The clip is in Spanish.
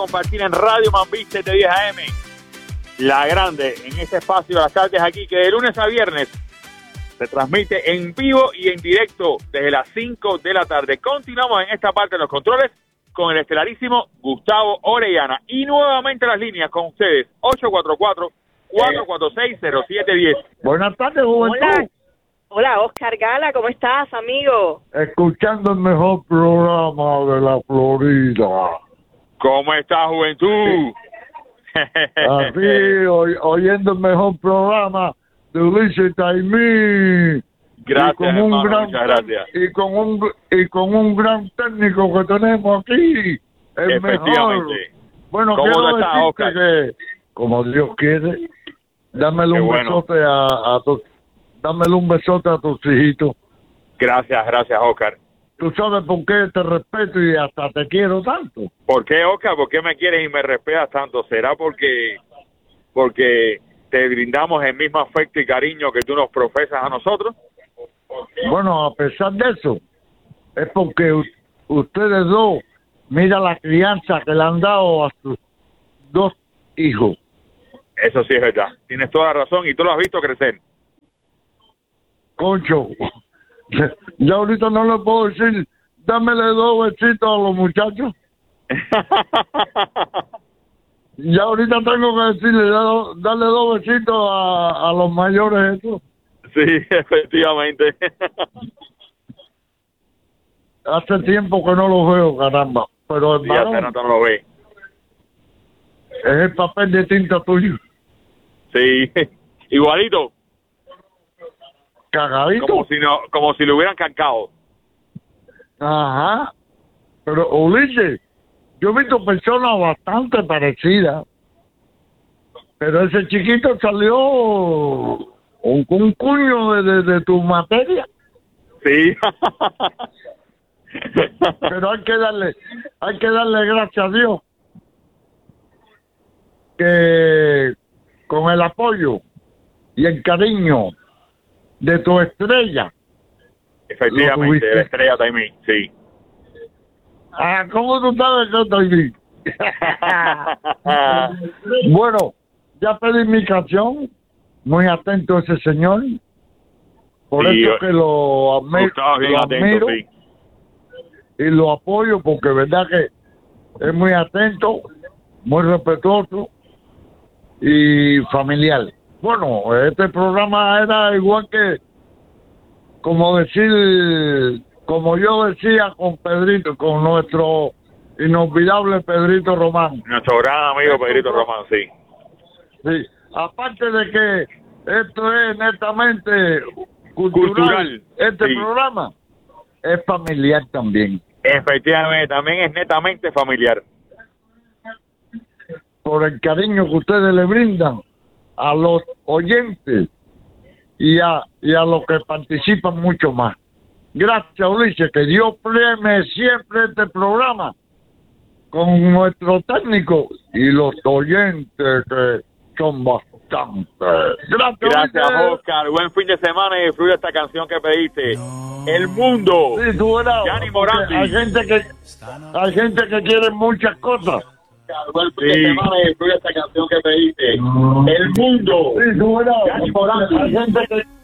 Compartir en Radio Mambí 710 AM, La Grande, en este espacio de las tardes aquí, que de lunes a viernes se transmite en vivo y en directo desde las 5 de la tarde. Continuamos en esta parte de los controles con el estelarísimo Gustavo Orellana. Y nuevamente las líneas con ustedes, 844-446-0710. Buenas tardes, juventud. Hola. Hola, Oscar Gala, ¿cómo estás, amigo? Escuchando el mejor programa de la Florida. ¿Cómo está, juventud? Así, oyendo el mejor programa de Ulises Taimí. Gracias, hermano, muchas gracias. Y con un gran técnico que tenemos aquí. El mejor. Bueno, quiero decirte Oscar? que, como Dios quiere, dámele un besote dámele un besote a tus hijitos. Gracias, Oscar. ¿Tú sabes por qué te respeto y hasta te quiero tanto? ¿Por qué, Oscar? ¿Por qué me quieres y me respetas tanto? ¿Será porque te brindamos el mismo afecto y cariño que tú nos profesas a nosotros? Bueno, a pesar de eso, es porque ustedes dos, mira la crianza que le han dado a sus dos hijos. Eso sí es verdad. Tienes toda la razón y tú lo has visto crecer. Concho, ya ahorita no le puedo decir, dámele 2 besitos a los muchachos. Ya ahorita tengo que decirle, darle 2 besitos a los mayores estos. Sí, efectivamente. Hace tiempo que no los veo, caramba. Pero el varón, ya no lo ve. Es el papel de tinta tuyo. Sí, igualito. Cagadito. Como si lo hubieran cancado. Ajá. Pero, Ulises, yo he visto personas bastante parecidas. Pero ese chiquito salió con un cuño de tu materia. Sí. Pero hay que darle gracias a Dios que con el apoyo y el cariño de tu estrella. Efectivamente, la estrella también, sí. Ah, ¿cómo tú sabes que estoy bien? Bueno, ya pedí mi canción. Muy atento a ese señor. Por sí, eso que lo admiro sí. Y lo apoyo porque verdad que es muy atento, muy respetuoso y familiar. Bueno, este programa era igual que, como yo decía con Pedrito, con nuestro inolvidable Pedrito Román. Nuestro gran amigo Pedrito Román, sí. Sí, aparte de que esto es netamente cultural. Este sí. programa es familiar también. Efectivamente, también es netamente familiar. Por el cariño que ustedes le brindan a los oyentes y a los que participan mucho más. Gracias, Ulises, que Dios premie siempre este programa con nuestro técnico y los oyentes que son bastantes. Gracias, Oscar. Buen fin de semana y disfruta esta canción que pediste. El mundo. Sí, tú verás. Gianni Morandi. Hay gente que quiere muchas cosas. Buen fin de semana y disfruta esta canción que pediste. El mundo. Sí, tú verás. Gianni Morandi. Hay gente que